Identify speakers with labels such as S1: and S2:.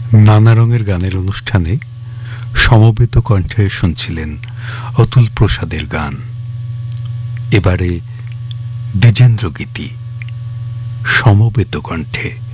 S1: নানা রঙের গানের অনুষ্ঠানে সমবেত কণ্ঠে শুনছিলেন অতুল প্রসাদের গান। এবারে দ্বিজেন্দ্র গীতি সমবেত কণ্ঠে।